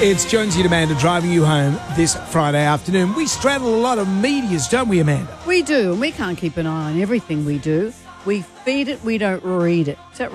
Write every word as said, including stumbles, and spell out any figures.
It's Jonesy and Amanda driving you home this Friday afternoon. We straddle a lot of medias, don't we, Amanda? We do, and we can't keep an eye on everything we do. We feed it, we don't read it. Is that